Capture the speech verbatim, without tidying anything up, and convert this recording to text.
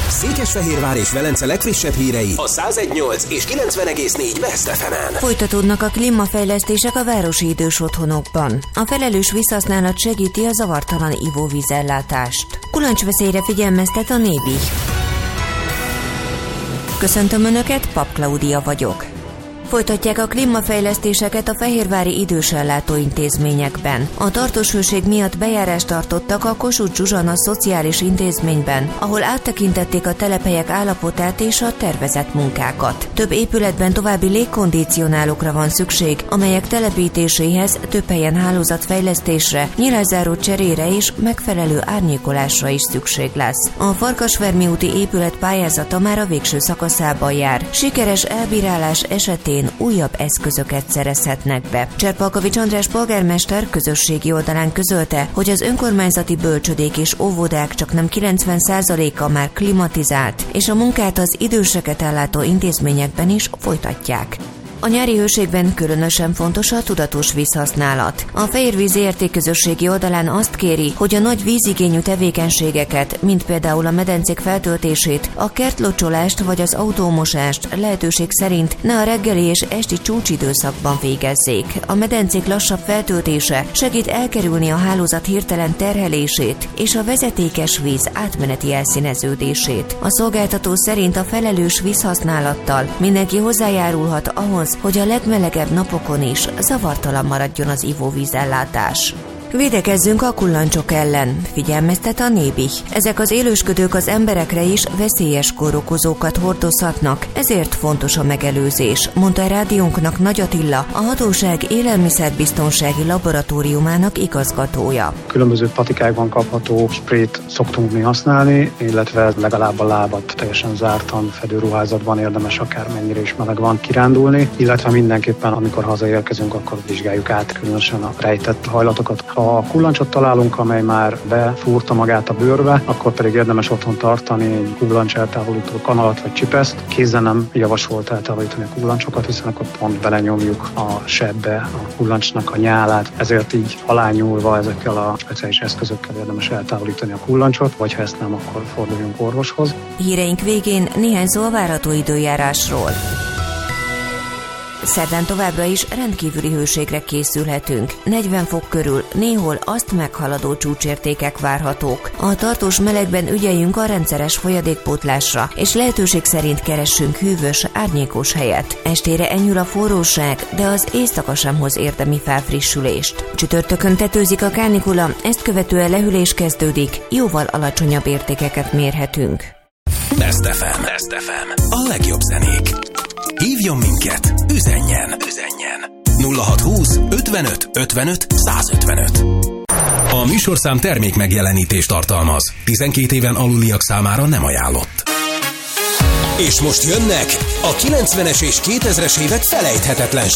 Székesfehérvár és Velence legfrissebb hírei a száz egy nyolc és kilencven egész négy Best ef emen. Folytatódnak a klímafejlesztések a városi idős otthonokban. A felelős vízhasználat segíti a zavartalan ivóvízellátást. Kulancsveszélyre figyelmeztet a Nébi. Köszöntöm Önöket, Pap Klaudia vagyok. Folytatják a klímafejlesztéseket a fehérvári idősellátó intézményekben. A tartós hőség miatt bejárást tartottak a Kossuth Zsuzsana Szociális Intézményben, ahol áttekintették a telephelyek állapotát és a tervezett munkákat. Több épületben további légkondicionálókra van szükség, amelyek telepítéséhez több helyen hálózatfejlesztésre, nyilászáró cserére és megfelelő árnyékolásra is szükség lesz. A Farkasvermi úti épület pályázata már a végső szakaszában jár. Sikeres elbírálás esetén újabb eszközöket szerezhetnek be. Cserpalkovics András polgármester közösségi oldalán közölte, hogy az önkormányzati bölcsödék és óvodák csaknem kilencven százaléka már klimatizált, és a munkát az időseket ellátó intézményekben is folytatják. A nyári hőségben különösen fontos a tudatos vízhasználat. A Fehérvíz Zé Er Té közösségi oldalán azt kéri, hogy a nagy vízigényű tevékenységeket, mint például a medencék feltöltését, a kertlocsolást vagy az autómosást lehetőség szerint ne a reggeli és esti csúcsidőszakban végezzék. A medencék lassabb feltöltése segít elkerülni a hálózat hirtelen terhelését és a vezetékes víz átmeneti elszíneződését. A szolgáltató szerint a felelős vízhasználattal mindenki hozzájárulhat ahhoz, hogy a legmelegebb napokon is zavartalan maradjon az ivóvízellátás. Védekezzünk a kullancsok ellen, figyelmeztet a Nébi. Ezek az élősködők az emberekre is veszélyes kórokozókat hordozhatnak, ezért fontos a megelőzés, mondta a rádiónknak Nagy Attila, a hatóság élelmiszerbiztonsági laboratóriumának igazgatója. Különböző patikákban kapható sprét szoktunk mi használni, illetve legalább a lábat teljesen zártan fedőruházatban érdemes akármennyire is meleg van kirándulni, illetve mindenképpen amikor hazaérkezünk, akkor vizsgáljuk át különösen a rejtett hajlatokat. Ha a kullancsot találunk, amely már befúrta magát a bőrbe, akkor pedig érdemes otthon tartani egy kullancs eltávolító kanalat vagy csipeszt. Kézzel nem javasolt eltávolítani a kullancsokat, hiszen akkor pont belenyomjuk a sebbe a kullancsnak a nyálát. Ezért így alányúlva ezekkel a speciális eszközökkel érdemes eltávolítani a kullancsot, vagy ha ezt nem, akkor forduljunk orvoshoz. Híreink végén néhány szó a várható időjárásról. Szerdán továbbra is rendkívüli hőségre készülhetünk. negyven fok körül, néhol azt meghaladó csúcsértékek várhatók. A tartós melegben ügyeljünk a rendszeres folyadékpótlásra, és lehetőség szerint keressünk hűvös, árnyékos helyet. Estére enyhül a forróság, de az éjszaka sem hoz érdemi felfrissülést. Csütörtökön tetőzik a kánikula, ezt követően lehűlés kezdődik, jóval alacsonyabb értékeket mérhetünk. Best ef em. Best ef em. A legjobb zenék. Hívjon minket, üzenjen, üzenjen. nulla hat húsz ötvenöt ötvenöt százötvenöt. A műsorszám termék megjelenítést tartalmaz. tizenkét éven aluliak számára nem ajánlott. És most jönnek a kilencvenes és kétezres évek felejthetetlen